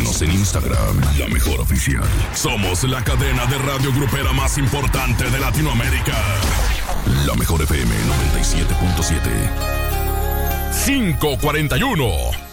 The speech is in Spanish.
Síguenos en Instagram, La Mejor Oficial. Somos la cadena de radio grupera más importante de Latinoamérica. La Mejor FM 97.7. 541.